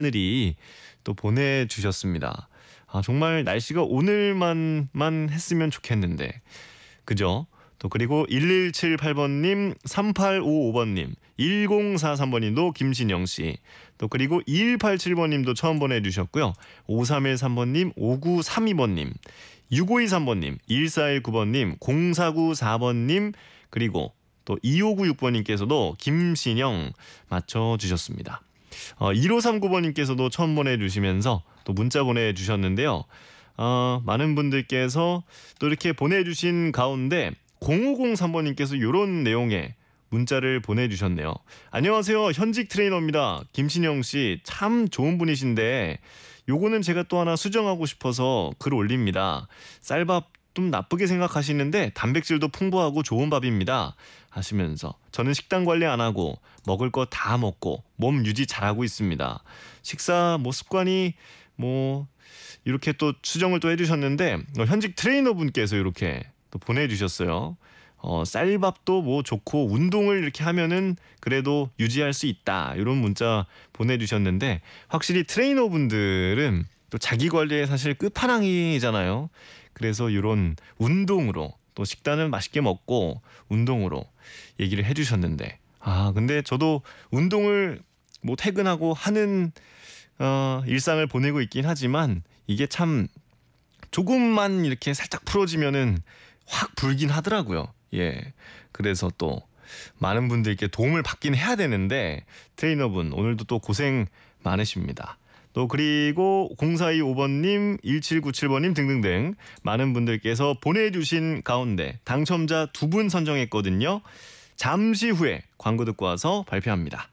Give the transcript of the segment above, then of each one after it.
하늘이 또 보내주셨습니다. 정말 날씨가 오늘만만 했으면 좋겠는데 그죠? 또 그리고 1178번님, 3855번님, 1043번님도 김신영씨, 또 그리고 2187번님도 처음 보내주셨고요. 5313번님, 5932번님, 6523번님, 1419번님, 0494번님, 그리고 또 2596번님께서도 김신영 맞춰주셨습니다. 1539번님께서도 처음 보내주시면서 또 문자 보내주셨는데요. 많은 분들께서 또 이렇게 보내주신 가운데 0503번님께서 이런 내용의 문자를 보내주셨네요. 안녕하세요. 현직 트레이너입니다. 김신영씨 참 좋은 분이신데 요거는 제가 또 하나 수정하고 싶어서 글 올립니다. 쌀밥 좀 나쁘게 생각하시는데 단백질도 풍부하고 좋은 밥입니다 하시면서 저는 식단 관리 안 하고 먹을 거 다 먹고 몸 유지 잘하고 있습니다. 식사 습관이 이렇게 또 수정을 또 해주셨는데 현직 트레이너분께서 이렇게 또 보내주셨어요. 쌀밥도 좋고 운동을 이렇게 하면은 그래도 유지할 수 있다 이런 문자 보내주셨는데 확실히 트레이너분들은 또 자기 관리에 사실 끝판왕이잖아요. 그래서 이런 운동으로 또 식단을 맛있게 먹고 운동으로 얘기를 해주셨는데 근데 저도 운동을 퇴근하고 하는 일상을 보내고 있긴 하지만 이게 참 조금만 이렇게 살짝 풀어지면은 확 불긴 하더라고요. 예. 그래서 또 많은 분들께 도움을 받긴 해야 되는데 트레이너분 오늘도 또 고생 많으십니다. 또 그리고 0425번님, 1797번님 등등등 많은 분들께서 보내주신 가운데 당첨자 2분 선정했거든요. 잠시 후에 광고 듣고 와서 발표합니다.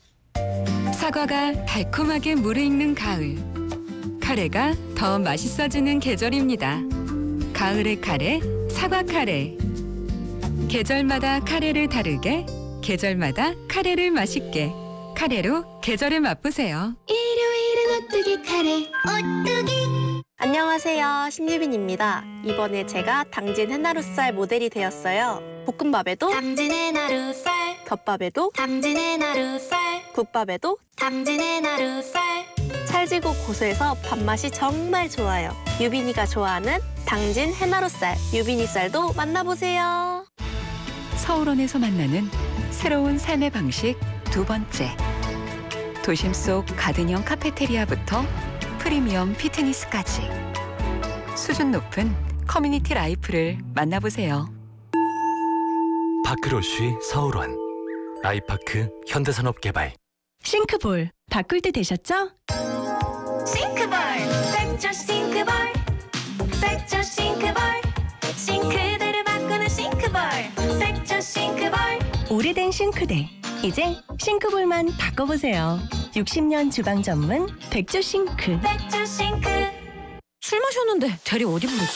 사과가 달콤하게 무르익는 가을. 카레가 더 맛있어지는 계절입니다. 가을의 카레, 사과 카레. 계절마다 카레를 다르게, 계절마다 카레를 맛있게. 카레로 계절을 맛보세요. 일요일은 오뚜기 카레, 오뚜기. 안녕하세요, 신유빈입니다. 이번에 제가 당진 해나루살 모델이 되었어요. 볶음밥에도 당진 해나루살, 덮밥에도 당진 해나루살, 국밥에도 당진 해나루살. 찰지고 고소해서 밥맛이 정말 좋아요. 유빈이가 좋아하는 당진 해나루살, 유빈이 쌀도 만나보세요. 서울원에서 만나는 새로운 삶의 방식 두 번째. 도심 속 가든형 카페테리아부터 프리미엄 피트니스까지 수준 높은 커뮤니티 라이프를 만나보세요. 파크로쉬 서울원, 아이파크 현대산업개발. 싱크볼 바꿀 때 되셨죠? 싱크볼, 백조 싱크볼, 백조 싱크볼, 싱크대를 바꾸는 싱크볼, 백조 싱크볼. 오래된 싱크대 이제 싱크볼만 바꿔보세요. 60년 주방 전문 백조 싱크. 백조 싱크. 술 마셨는데 대리 어디 부르지?